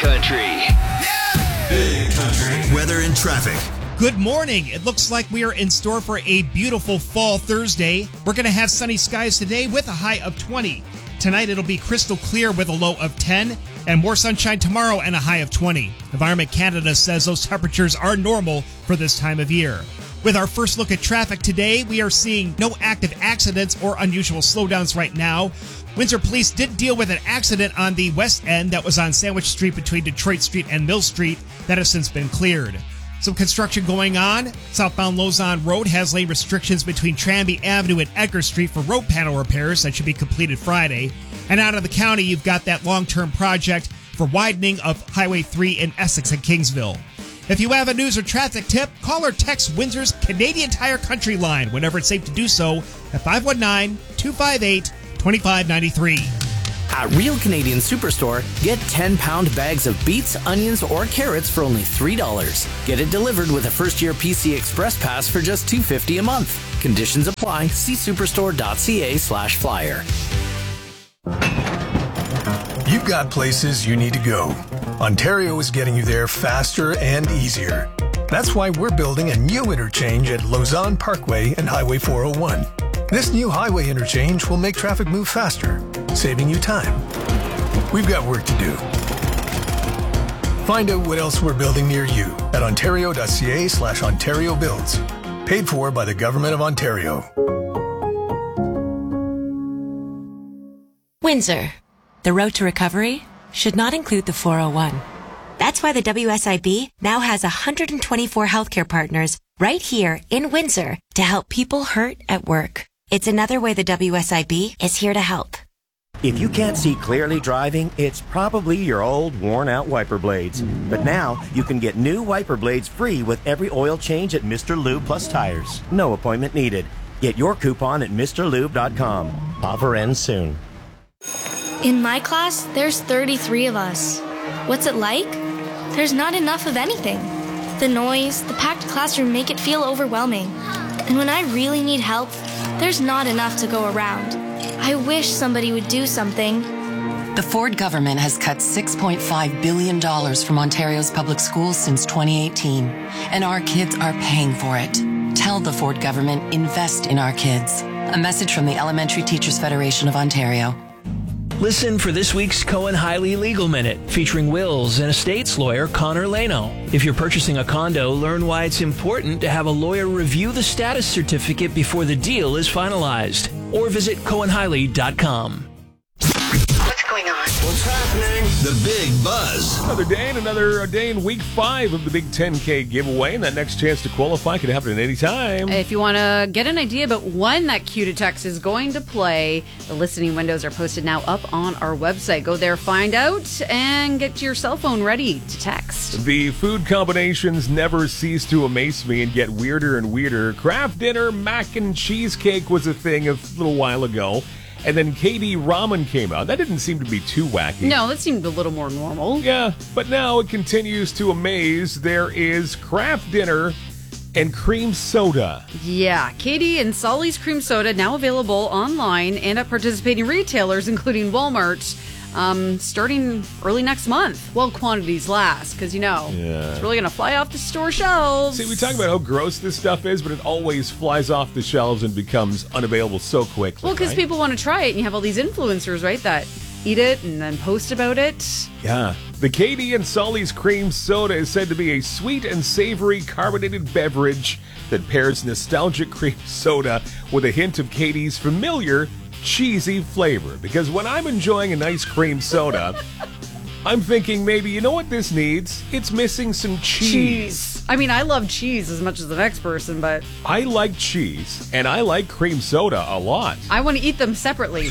Country. Big Country. Weather and traffic. Good morning. It looks like we are in store for a beautiful fall Thursday. We're going to have sunny skies today with a high of 20. Tonight it'll be crystal clear with a low of 10 and more sunshine tomorrow and a high of 20. Environment Canada says those temperatures are normal for this time of year. With our first look at traffic today, we are seeing no active accidents or unusual slowdowns right now. Windsor Police did deal with an accident on the west end that was on Sandwich Street between Detroit Street and Mill Street that has since been cleared. Some construction going on. Southbound Lausanne Road has lane restrictions between Tranby Avenue and Edgar Street for road panel repairs that should be completed Friday. And out of the county, you've got that long-term project for widening of Highway 3 in Essex and Kingsville. If you have a news or traffic tip, call or text Windsor's Canadian Tire Country line whenever it's safe to do so at 519-258-2593. At Real Canadian Superstore, get 10-pound bags of beets, onions, or carrots for only $3. Get it delivered with a first-year PC Express Pass for just $2.50 a month. Conditions apply. See superstore.ca/flyer. You've got places you need to go. Ontario is getting you there faster and easier. That's why we're building a new interchange at Lausanne Parkway and Highway 401. This new highway interchange will make traffic move faster, saving you time. We've got work to do. Find out what else we're building near you at ontario.ca/Ontario Builds. Paid for by the Government of Ontario. Windsor. The road to recovery should not include the 401. That's why the WSIB now has 124 healthcare partners right here in Windsor to help people hurt at work. It's another way the WSIB is here to help. If you can't see clearly driving, it's probably your old worn-out wiper blades. But now, you can get new wiper blades free with every oil change at Mr. Lube Plus Tires. No appointment needed. Get your coupon at MrLube.com. Offer ends soon. In my class, there's 33 of us. What's it like? There's not enough of anything. The noise, the packed classroom make it feel overwhelming. And when I really need help, there's not enough to go around. I wish somebody would do something. The Ford government has cut $6.5 billion from Ontario's public schools since 2018, and our kids are paying for it. Tell the Ford government, invest in our kids. A message from the Elementary Teachers Federation of Ontario. Listen for this week's Cohen Hiley Legal Minute, featuring wills and estates lawyer Connor Leno. If you're purchasing a condo, learn why it's important to have a lawyer review the status certificate before the deal is finalized. Or visit CohenHiley.com. What's going on? What's happening? The Big Buzz. Another day in week 5 of the Big 10K giveaway, and that next chance to qualify could happen at any time. If you want to get an idea about when that cue to text is going to play, the listening windows are posted now up on our website. Go there, find out, and get your cell phone ready to text. The food combinations never cease to amaze me and get weirder and weirder. Kraft Dinner mac and cheesecake was a thing a little while ago. And then KD Ramen came out. That didn't seem to be too wacky. No, that seemed a little more normal. Yeah, but now it continues to amaze. There is Kraft Dinner and cream soda. Yeah, Katie and Solly's cream soda now available online and at participating retailers, including Walmart, starting early next month. Well, quantities last, because, it's really going to fly off the store shelves. See, we talk about how gross this stuff is, but it always flies off the shelves and becomes unavailable so quickly. Well, because people want to try it, and you have all these influencers, right, that eat it and then post about it. Yeah. The Katie and Solly's cream soda is said to be a sweet and savory carbonated beverage that pairs nostalgic cream soda with a hint of Katie's familiar cheesy flavor. Because when I'm enjoying a nice cream soda, I'm thinking maybe, you know what this needs? It's missing some cheese. I mean, I love cheese as much as the next person, but I like cheese, and I like cream soda a lot. I want to eat them separately.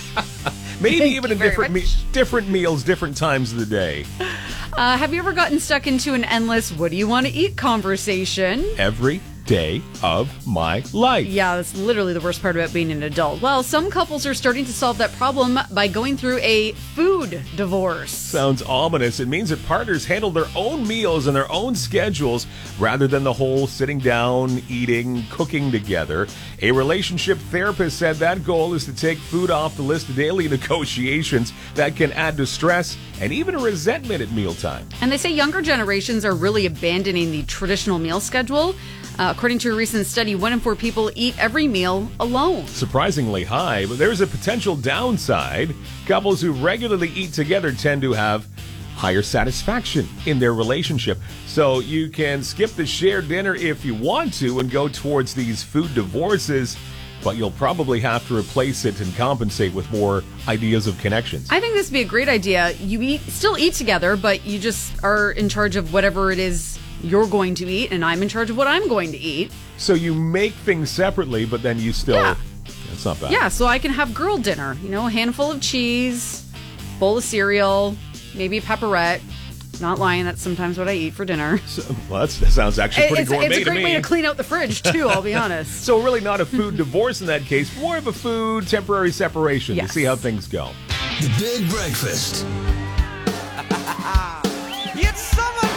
Maybe even in different meals, different times of the day. Have you ever gotten stuck into an endless what do you want to eat conversation? Every day of my life. Yeah, that's literally the worst part about being an adult. Well, some couples are starting to solve that problem by going through a food divorce. Sounds ominous. It means that partners handle their own meals and their own schedules rather than the whole sitting down, eating, cooking together. A relationship therapist said that goal is to take food off the list of daily negotiations that can add to stress and even resentment at mealtime. And they say younger generations are really abandoning the traditional meal schedule. According to a recent study, 1 in 4 people eat every meal alone. Surprisingly high, but there's a potential downside. Couples who regularly eat together tend to have higher satisfaction in their relationship. So you can skip the shared dinner if you want to and go towards these food divorces, but you'll probably have to replace it and compensate with more ideas of connections. I think this would be a great idea. You still eat together, but you just are in charge of whatever it is you're going to eat, and I'm in charge of what I'm going to eat. So you make things separately, but then you still... Yeah. That's not bad. Yeah, so I can have girl dinner. A handful of cheese, bowl of cereal, maybe a pepperette. Not lying, that's sometimes what I eat for dinner. That sounds actually pretty gourmet to me. It's a great way to clean out the fridge, too, I'll be honest. So really not a food divorce in that case, more of a food temporary separation to see how things go. The Big Breakfast.